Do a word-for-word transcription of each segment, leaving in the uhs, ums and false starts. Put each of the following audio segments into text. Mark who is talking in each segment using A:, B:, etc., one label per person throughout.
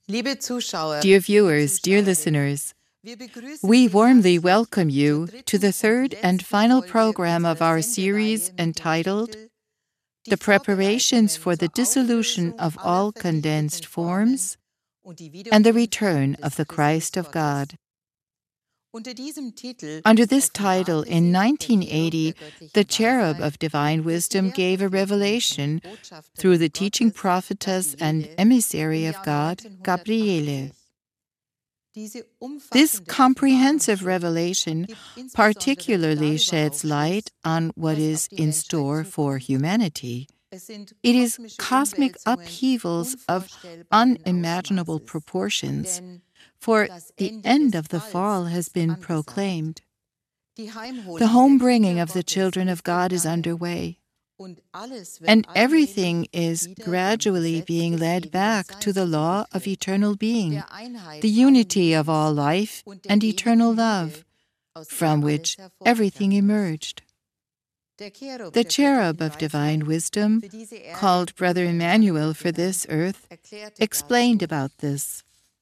A: Dear viewers, dear listeners, we warmly welcome you to the third and final program of our series entitled The Preparations for the Dissolution of All Condensed Forms and the Return of the Christ of God. Under this title, in nineteen eighty, the Cherub of Divine Wisdom gave a revelation through the teaching prophetess and emissary of God, Gabriele. This comprehensive revelation particularly sheds light on what is in store for humanity. It is cosmic upheavals of unimaginable proportions, for the end of the fall has been proclaimed. The home-bringing of the children of God is underway, and everything is gradually being led back to the law of eternal being, the unity of all life and eternal love, from which everything emerged. The Cherub of Divine Wisdom, called Brother Emmanuel for this earth, explained about this.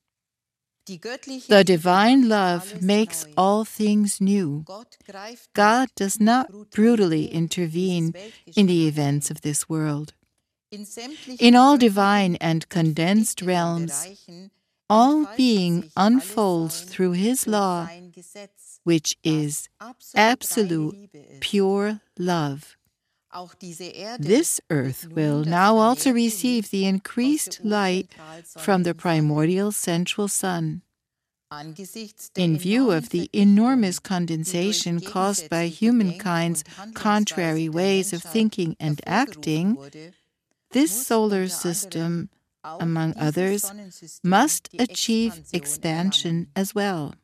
A: The divine love makes all things new. God does not brutally intervene in the events of this world. In all divine and condensed realms, all being unfolds through His law, which is absolute, pure love. This earth will now also receive the increased light from the primordial central sun. In view of the enormous condensation caused by humankind's contrary ways of thinking and acting, this solar system, among others, must achieve expansion as well.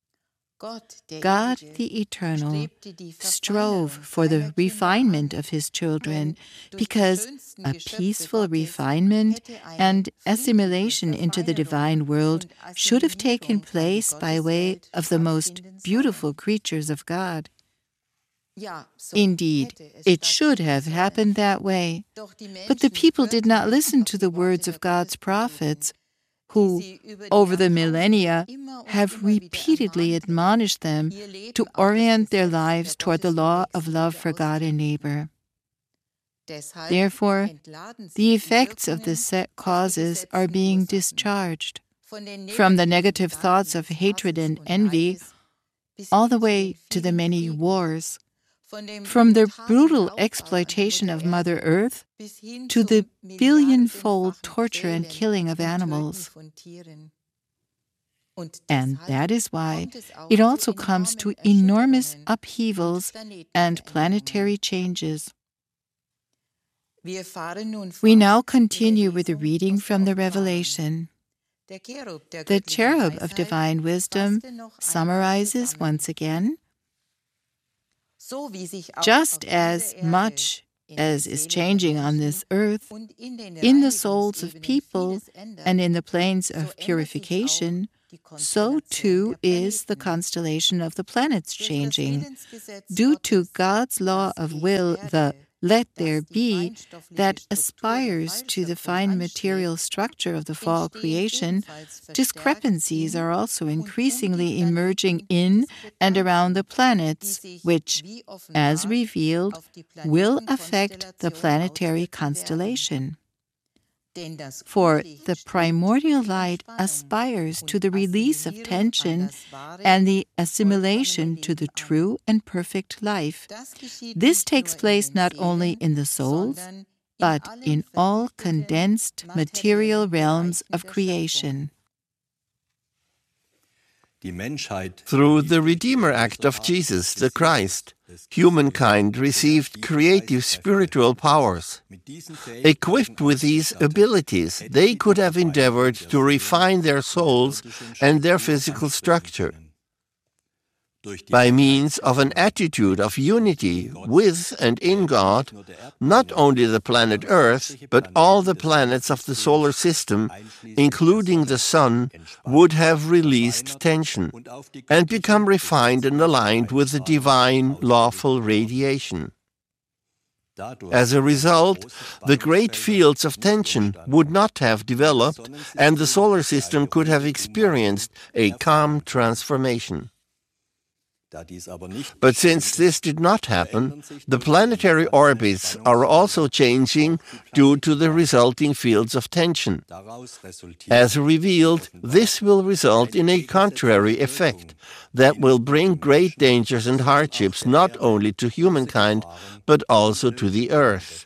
A: God, the Eternal, strove for the refinement of His children because a peaceful refinement and assimilation into the divine world should have taken place by way of the most beautiful creatures of God. Indeed, it should have happened that way, but the people did not listen to the words of God's prophets, who, over the millennia, have repeatedly admonished them to orient their lives toward the law of love for God and neighbor. Therefore, the effects of the set causes are being discharged, from the negative thoughts of hatred and envy, all the way to the many wars, from the brutal exploitation of Mother Earth to the billion-fold torture and killing of animals. And that is why it also comes to enormous upheavals and planetary changes. We now continue with the reading from the Revelation. The Cherub of Divine Wisdom summarizes once again, just as much as is changing on this earth, in the souls of people and in the planes of purification, so too is the constellation of the planets changing, due to God's law of will, the let there be, that aspires to the fine material structure of the fall creation. Discrepancies are also increasingly emerging in and around the planets, which, as revealed, will affect the planetary constellation. For the primordial light aspires to the release of tension and the assimilation to the true and perfect life. This takes place not only in the souls, but in all condensed material realms of creation.
B: Through the Redeemer act of Jesus, the Christ, humankind received creative spiritual powers. Equipped with these abilities, they could have endeavored to refine their souls and their physical structure. By means of an attitude of unity with and in God, not only the planet Earth, but all the planets of the solar system, including the Sun, would have released tension and become refined and aligned with the divine lawful radiation. As a result, the great fields of tension would not have developed, and the solar system could have experienced a calm transformation. But since this did not happen, the planetary orbits are also changing due to the resulting fields of tension. As revealed, this will result in a contrary effect that will bring great dangers and hardships not only to humankind, but also to the earth.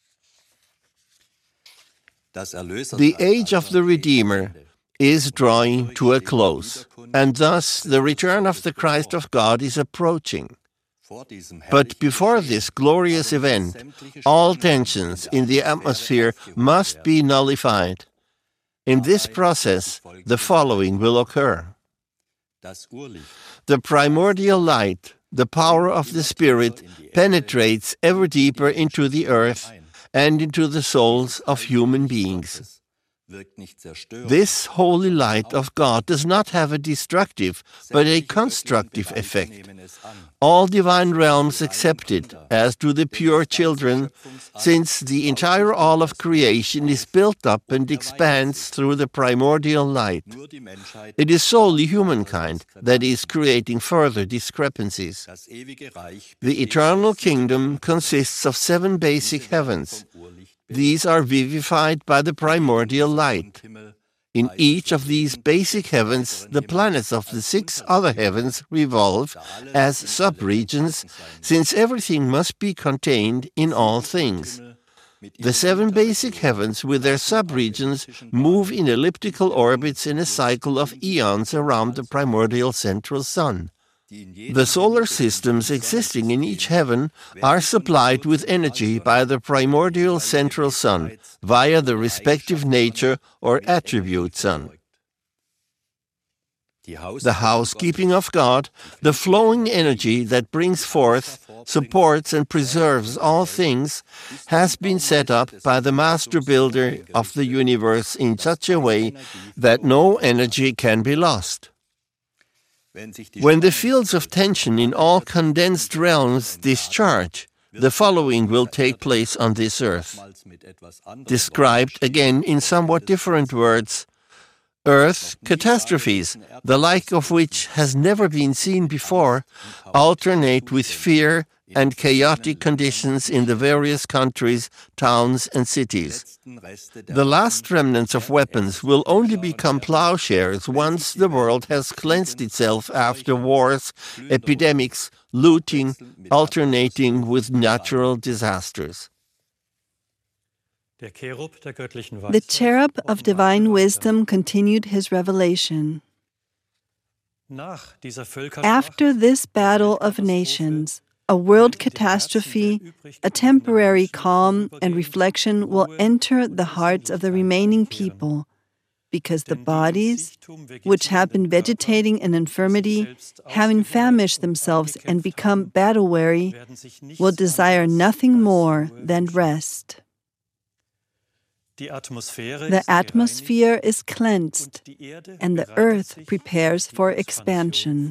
B: The age of the Redeemer is drawing to a close, and thus the return of the Christ of God is approaching. But before this glorious event, all tensions in the atmosphere must be nullified. In this process, the following will occur. The primordial light, the power of the Spirit, penetrates ever deeper into the earth and into the souls of human beings. This holy light of God does not have a destructive, but a constructive effect. All divine realms accept it, as do the pure children, since the entire all of creation is built up and expands through the primordial light. It is solely humankind that is creating further discrepancies. The eternal kingdom consists of seven basic heavens. These are vivified by the primordial light. In each of these basic heavens, the planets of the six other heavens revolve as subregions, since everything must be contained in all things. The seven basic heavens with their subregions move in elliptical orbits in a cycle of eons around the primordial central sun. The solar systems existing in each heaven are supplied with energy by the primordial central sun via the respective nature or attribute sun. The housekeeping of God, the flowing energy that brings forth, supports and preserves all things, has been set up by the master builder of the universe in such a way that no energy can be lost. When the fields of tension in all condensed realms discharge, the following will take place on this earth. Described again in somewhat different words, Earth catastrophes, the like of which has never been seen before, alternate with fear and chaotic conditions in the various countries, towns, and cities. The last remnants of weapons will only become plowshares once the world has cleansed itself after wars, epidemics, looting, alternating with natural disasters.
C: The cherub of divine wisdom continued his revelation. After this battle of nations, a world catastrophe, a temporary calm and reflection will enter the hearts of the remaining people, because the bodies, which have been vegetating in infirmity, having famished themselves and become battle-weary, will desire nothing more than rest. The atmosphere is cleansed, and the earth prepares for expansion.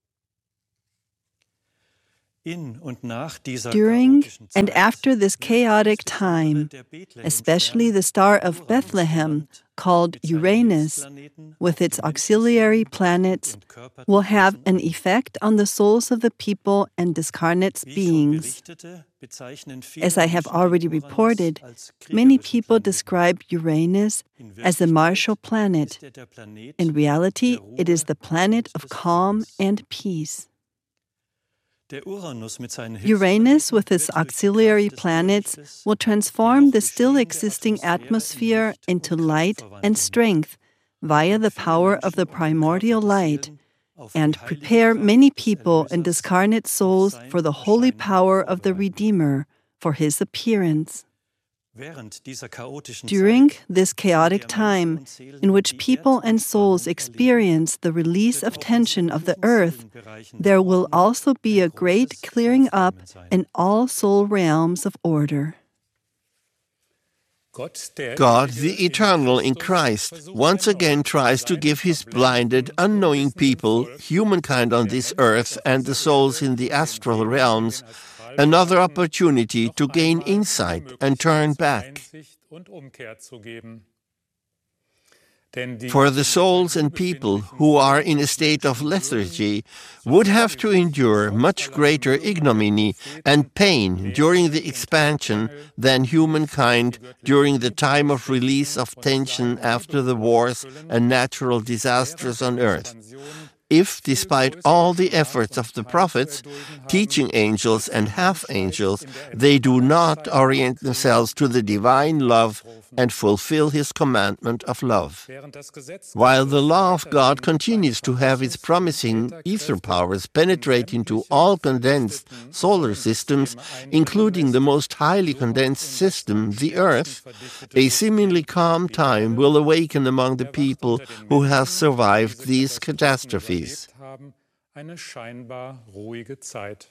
C: During and after this chaotic time, especially the star of Bethlehem, called Uranus, with its auxiliary planets, will have an effect on the souls of the people and discarnate beings. As I have already reported, many people describe Uranus as the martial planet. In reality, it is the planet of calm and peace. Uranus, with its auxiliary planets, will transform the still existing atmosphere into light and strength via the power of the primordial light, and prepare many people and discarnate souls for the holy power of the Redeemer, for his appearance. During this chaotic time, in which people and souls experience the release of tension of the earth, there will also be a great clearing up in all soul realms of order.
B: God, the Eternal in Christ, once again tries to give his blinded, unknowing people, humankind on this earth and the souls in the astral realms, another opportunity to gain insight and turn back. For the souls and people who are in a state of lethargy would have to endure much greater ignominy and pain during the expansion than humankind during the time of release of tension after the wars and natural disasters on earth. If, despite all the efforts of the prophets, teaching angels and half-angels, they do not orient themselves to the divine love and fulfill his commandment of love. While the law of God continues to have its promising ether powers penetrate into all condensed solar systems, including the most highly condensed system, the Earth, a seemingly calm time will awaken among the people who have survived these catastrophes.
D: Eine scheinbar ruhige Zeit.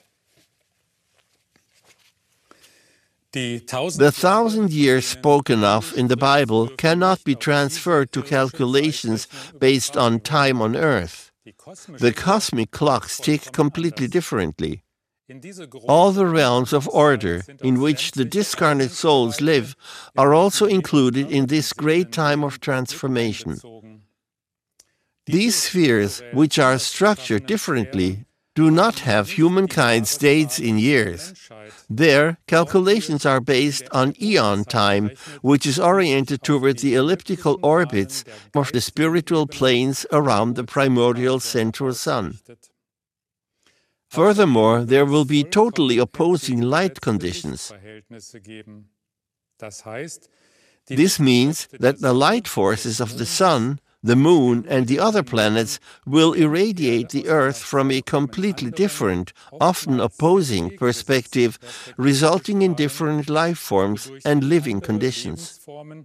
B: The thousand years spoken of in the Bible cannot be transferred to calculations based on time on Earth. The cosmic clocks tick completely differently. All the realms of order in which the discarnate souls live are also included in this great time of transformation. These spheres, which are structured differently, do not have humankind's dates in years. Their calculations are based on eon time, which is oriented toward the elliptical orbits of the spiritual planes around the primordial central sun. Furthermore, there will be totally opposing light conditions. This means that the light forces of the sun, the moon, and the other planets will irradiate the Earth from a completely different, often opposing perspective, resulting in different life forms and living conditions.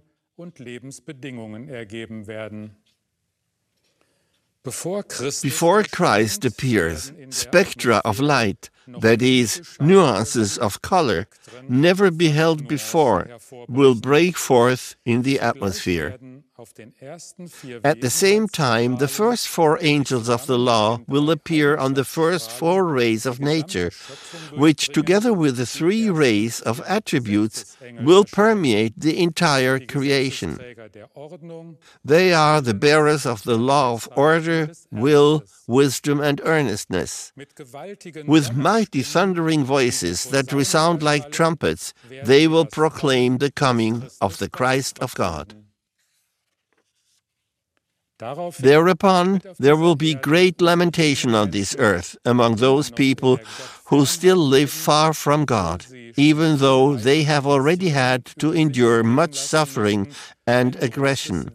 B: Before Christ appears, spectra of light, that is, nuances of color, never beheld before, will break forth in the atmosphere. At the same time, the first four angels of the law will appear on the first four rays of nature, which, together with the three rays of attributes, will permeate the entire creation. They are the bearers of the law of order, will, wisdom, and earnestness. With mighty thundering voices that resound like trumpets, they will proclaim the coming of the Christ of God. Thereupon, there will be great lamentation on this earth among those people who still live far from God, even though they have already had to endure much suffering and aggression.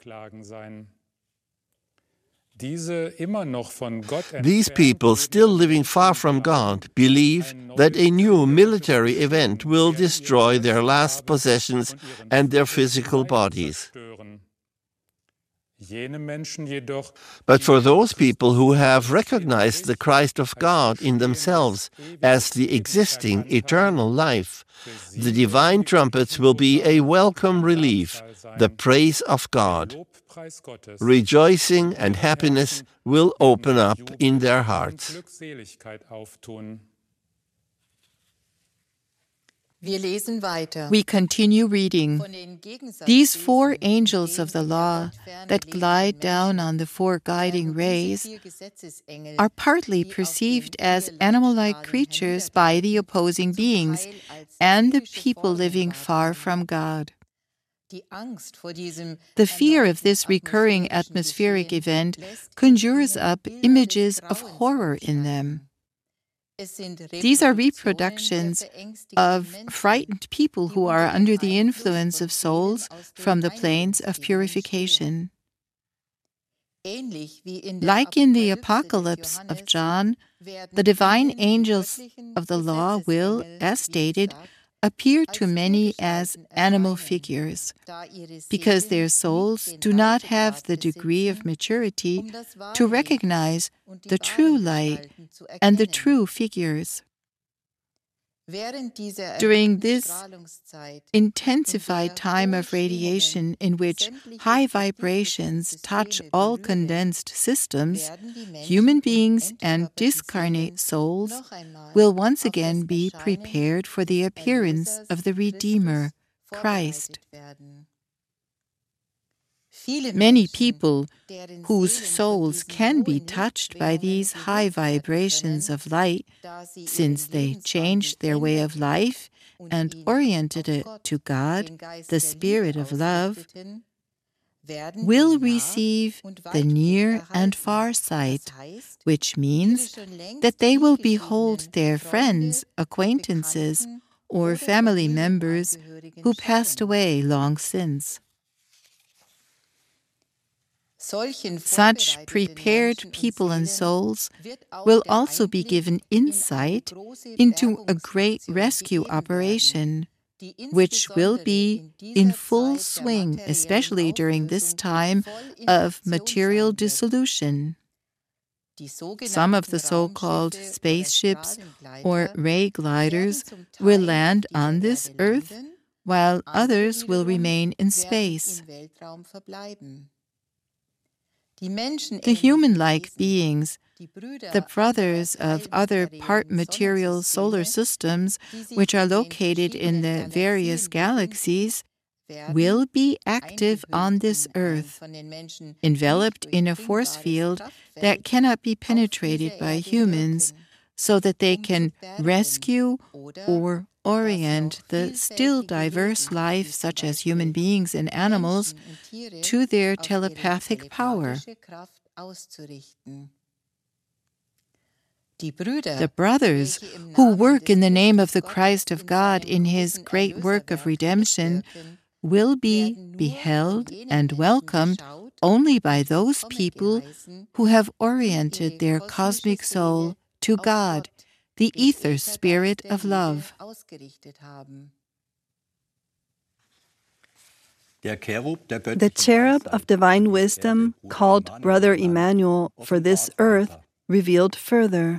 B: These people, still living far from God, believe that a new military event will destroy their last possessions and their physical bodies. But for those people who have recognized the Christ of God in themselves as the existing eternal life, the divine trumpets will be a welcome relief, the praise of God. Rejoicing and happiness will open up in their hearts.
A: We continue reading. These four angels of the law that glide down on the four guiding rays are partly perceived as animal-like creatures by the opposing beings and the people living far from God. The fear of this recurring atmospheric event conjures up images of horror in them. These are reproductions of frightened people who are under the influence of souls from the planes of purification. Like in the Apocalypse of John, the divine angels of the law will, as stated, appear to many as animal figures, because their souls do not have the degree of maturity to recognize the true light and the true figures. During this intensified time of radiation in which high vibrations touch all condensed systems, human beings and discarnate souls will once again be prepared for the appearance of the Redeemer, Christ. Many people whose souls can be touched by these high vibrations of light, since they changed their way of life and oriented it to God, the Spirit of love, will receive the near and far sight, which means that they will behold their friends, acquaintances, or family members who passed away long since. Such prepared people and souls will also be given insight into a great rescue operation, which will be in full swing, especially during this time of material dissolution. Some of the so-called spaceships or ray gliders will land on this earth, while others will remain in space. The human-like beings, the brothers of other part-material solar systems, which are located in the various galaxies, will be active on this earth, enveloped in a force field that cannot be penetrated by humans, so that they can rescue or orient the still diverse life, such as human beings and animals, to their telepathic power. The brothers who work in the name of the Christ of God in His great work of redemption will be beheld and welcomed only by those people who have oriented their cosmic soul to God, the ether spirit of love.
C: The cherub of divine wisdom, called Brother Emmanuel for this earth, revealed further: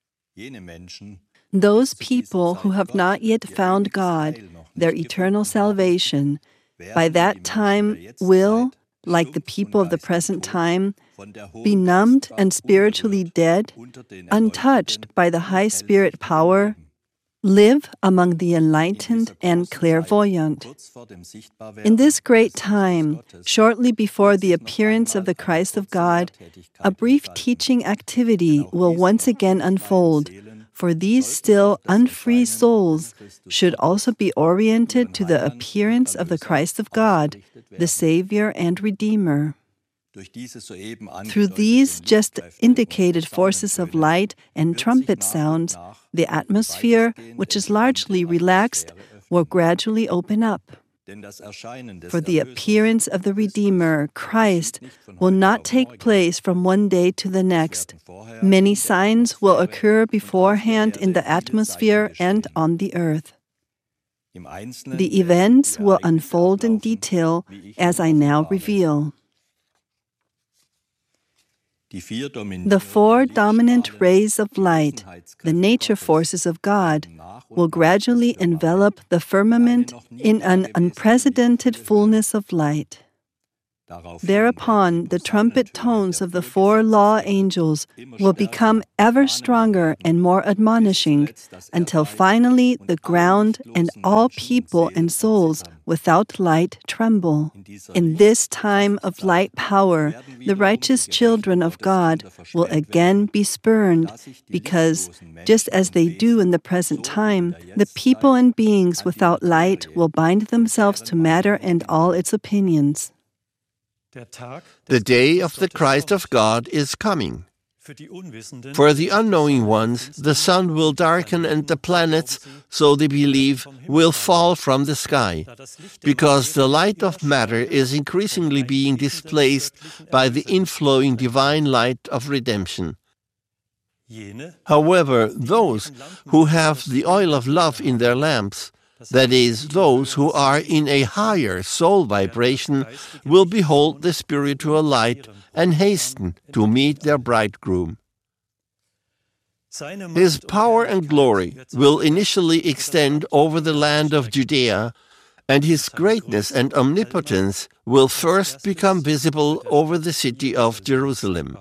C: those people who have not yet found God, their eternal salvation, by that time will, like the people of the present time, be numbed and spiritually dead, untouched by the high spirit power, live among the enlightened and clairvoyant. In this great time, shortly before the appearance of the Christ of God, a brief teaching activity will once again unfold, for these still unfree souls should also be oriented to the appearance of the Christ of God, the Savior and Redeemer. Through these just indicated forces of light and trumpet sounds, the atmosphere, which is largely relaxed, will gradually open up. For the appearance of the Redeemer, Christ, will not take place from one day to the next. Many signs will occur beforehand in the atmosphere and on the earth. The events will unfold in detail, as I now reveal. The four dominant rays of light, the nature forces of God, will gradually envelop the firmament in an unprecedented fullness of light. Thereupon, the trumpet tones of the four law angels will become ever stronger and more admonishing, until finally the ground and all people and souls without light tremble. In this time of light power, the righteous children of God will again be spurned, because, just as they do in the present time, the people and beings without light will bind themselves to matter and all its opinions.
B: The day of the Christ of God is coming. For the unknowing ones, the sun will darken and the planets, so they believe, will fall from the sky, because the light of matter is increasingly being displaced by the inflowing divine light of redemption. However, those who have the oil of love in their lamps, that is, those who are in a higher soul vibration, will behold the spiritual light and hasten to meet their bridegroom. His power and glory will initially extend over the land of Judea, and his greatness and omnipotence will first become visible over the city of Jerusalem.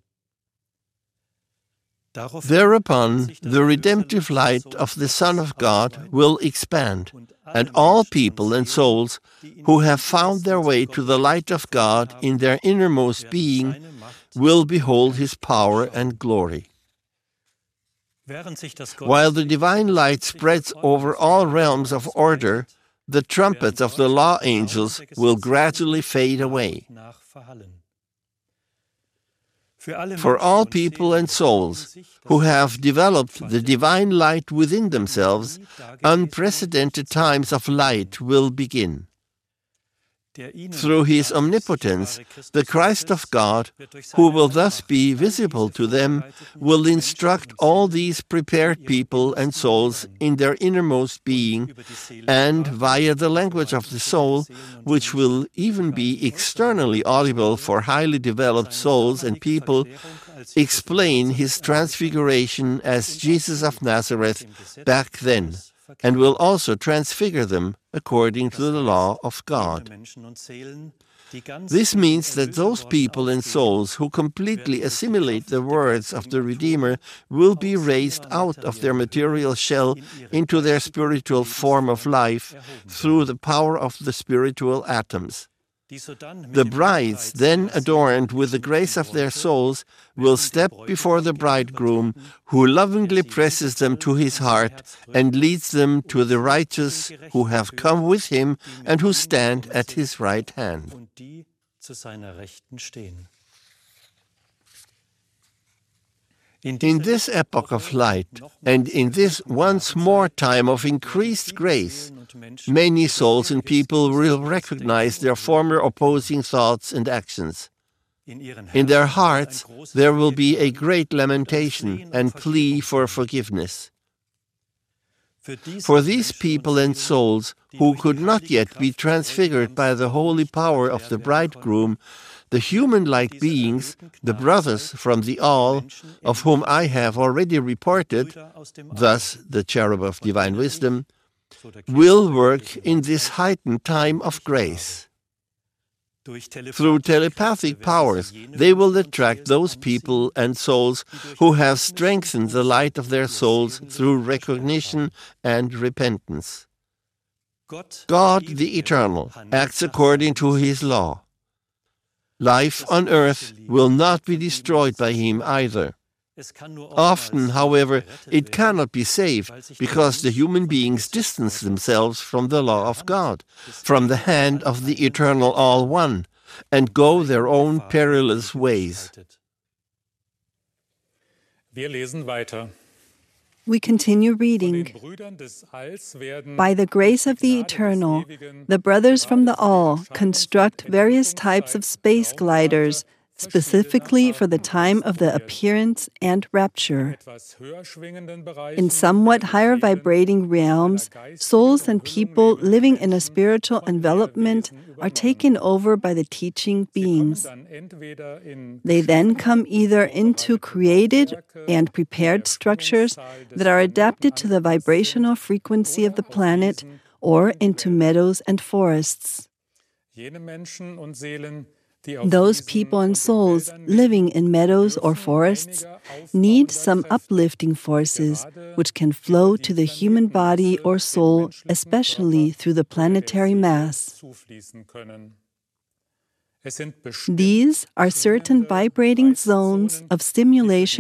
B: Thereupon, the redemptive light of the Son of God will expand, and all people and souls who have found their way to the light of God in their innermost being will behold his power and glory. While the divine light spreads over all realms of order, the trumpets of the law angels will gradually fade away. For all people and souls who have developed the divine light within themselves, unprecedented times of light will begin. Through his omnipotence, the Christ of God, who will thus be visible to them, will instruct all these prepared people and souls in their innermost being, and via the language of the soul, which will even be externally audible for highly developed souls and people, explain his transfiguration as Jesus of Nazareth back then, and will also transfigure them according to the law of God. This means that those people and souls who completely assimilate the words of the Redeemer will be raised out of their material shell into their spiritual form of life through the power of the spiritual atoms. The brides, then adorned with the grace of their souls, will step before the bridegroom, who lovingly presses them to his heart and leads them to the righteous who have come with him and who stand at his right hand. In this epoch of light, and in this once more time of increased grace, many souls and people will recognize their former opposing thoughts and actions. In their hearts, there will be a great lamentation and plea for forgiveness. For these people and souls who could not yet be transfigured by the holy power of the bridegroom, the human-like beings, the brothers from the all, of whom I have already reported, thus the cherub of divine wisdom, will work in this heightened time of grace. Through telepathic powers, they will attract those people and souls who have strengthened the light of their souls through recognition and repentance. God, the Eternal, acts according to his law. Life on earth will not be destroyed by him either. Often, however, it cannot be saved because the human beings distance themselves from the law of God, from the hand of the Eternal All-One, and go their own perilous ways.
D: Wir lesen weiter.
C: We continue reading. By the grace of the Eternal, the brothers from the All construct various types of space gliders, specifically for the time of the appearance and rapture. In somewhat higher vibrating realms, souls and people living in a spiritual envelopment are taken over by the teaching beings. They then come either into created and prepared structures that are adapted to the vibrational frequency of the planet, or into meadows and forests. Those people and souls living in meadows or forests need some uplifting forces which can flow to the human body or soul, especially through the planetary mass. These are certain vibrating zones of stimulation